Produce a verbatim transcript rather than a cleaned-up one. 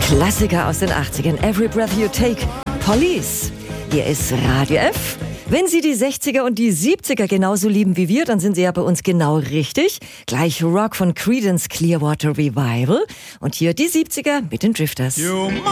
Klassiker aus den achtzigern. Every Breath You Take. Police. Hier ist Radio F. Wenn Sie die sechziger und die siebziger genauso lieben wie wir, dann sind Sie ja bei uns genau richtig. Gleich Rock von Creedence Clearwater Revival. Und hier die siebziger mit den Drifters.